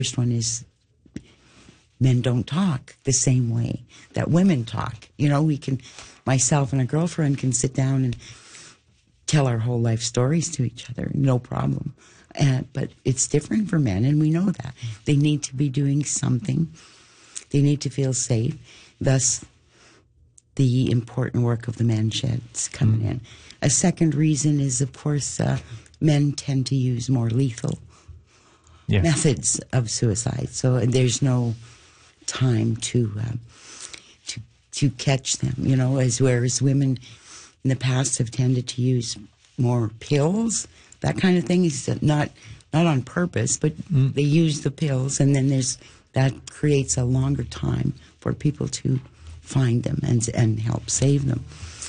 First one is men don't talk the same way that women talk. You know, myself and a girlfriend can sit down and tell our whole life stories to each other, no problem. But it's different for men, and we know that. They need to be doing something. They need to feel safe. Thus, the important work of the man sheds coming in. A second reason is, of course, men tend to use more lethal methods of suicide. So there's no time to catch them, you know, whereas women in the past have tended to use more pills. That kind of thing is not on purpose, but they use the pills, and then that creates a longer time for people to find them and help save them.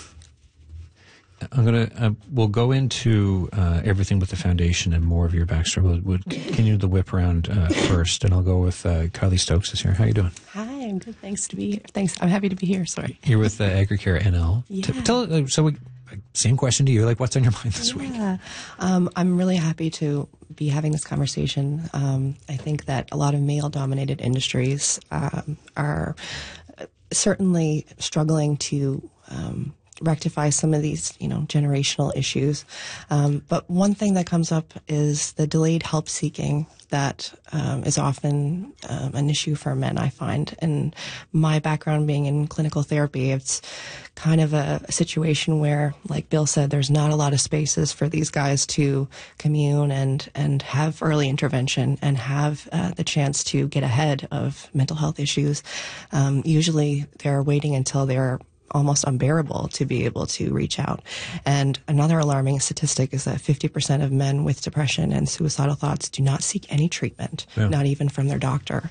We'll go into everything with the foundation and more of your backstory. We'll continue the whip around first, and I'll go with Kylie Stokes is here. How you doing? Hi, I'm good. Thanks to be here. Thanks. I'm happy to be here. Sorry. You're with Agricare NL. Yeah. Same question to you. Like, what's on your mind this week? I'm really happy to be having this conversation. I think that a lot of male-dominated industries are certainly struggling to rectify some of these, generational issues. But one thing that comes up is the delayed help seeking that is often an issue for men, I find. And my background being in clinical therapy, it's kind of a situation where, like Bill said, there's not a lot of spaces for these guys to commune and have early intervention and have the chance to get ahead of mental health issues. Usually they're waiting until they're almost unbearable to be able to reach out. And another alarming statistic is that 50% of men with depression and suicidal thoughts do not seek any treatment, not even from their doctor.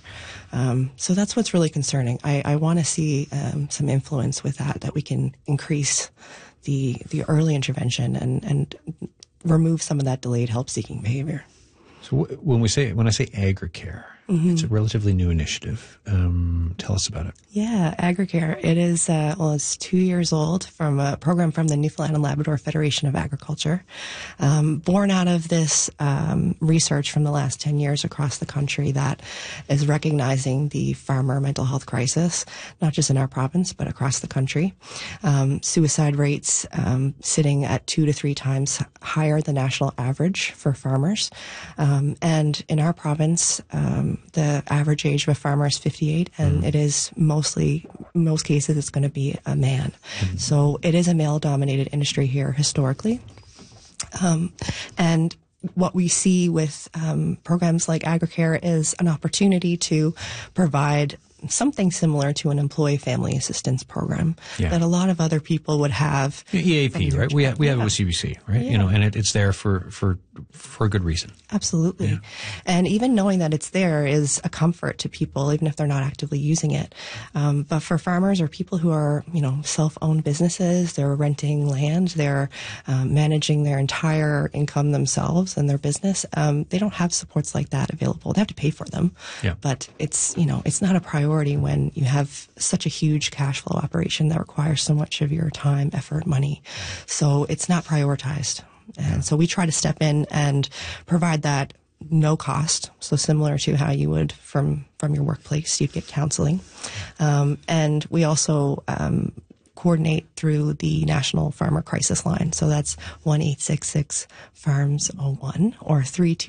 So that's what's really concerning. I want to see some influence with that we can increase the early intervention and remove some of that delayed help-seeking behavior. So when I say Agricare, it's a relatively new initiative. Tell us about it. Yeah, Agricare. It is, it's 2 years old, from a program from the Newfoundland and Labrador Federation of Agriculture. Born out of this research from the last 10 years across the country that is recognizing the farmer mental health crisis, not just in our province, but across the country. Suicide rates sitting at 2 to 3 times higher than national average for farmers. And in our province, the average age of a farmer is 58, and it is in most cases, it's going to be a man. So it is a male-dominated industry here historically. And what we see with programs like Agricare is an opportunity to provide something similar to an employee family assistance program that a lot of other people would have. EAP, right? We have it with CBC, right? Yeah. And it's there for a good reason. Absolutely. Yeah. And even knowing that it's there is a comfort to people, even if they're not actively using it. But for farmers or people who are, self-owned businesses, they're renting land, they're managing their entire income themselves and their business, they don't have supports like that available. They have to pay for them. Yeah. But it's not a priority when you have such a huge cash flow operation that requires so much of your time, effort, money. So it's not prioritized. And so we try to step in and provide that no cost. So similar to how you would from your workplace, you'd get counseling. And we also coordinate through the National Farmer Crisis Line. So that's 1-866-FARMS-01 or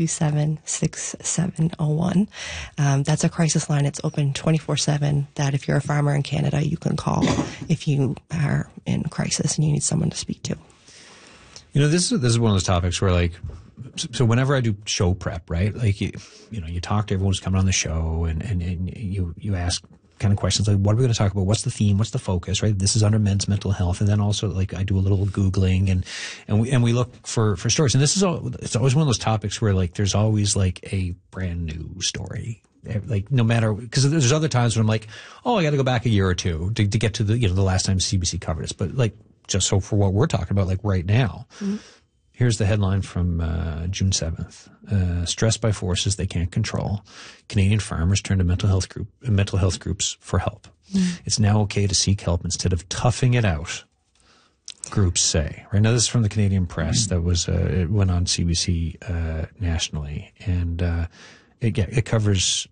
327-6701. That's a crisis line. It's open 24/7, that if you're a farmer in Canada, you can call if you are in crisis and you need someone to speak to. This is one of those topics where, so whenever I do show prep, right? You talk to everyone who's coming on the show, and you ask kind of questions like, what are we going to talk about? What's the theme? What's the focus? Right? This is under men's mental health, and then also I do a little Googling and we look for stories. And it's always one of those topics where there's always a brand new story. No matter, because there's other times when I'm like, oh, I got to go back a year or two to get to the last time CBC covered this, but just so for what we're talking about, right now, here's the headline from June 7th. Stressed by forces they can't control, Canadian farmers turn to mental health groups for help. It's now okay to seek help instead of toughing it out, groups say. Right now, this is from the Canadian Press. That was it went on CBC nationally, and it covers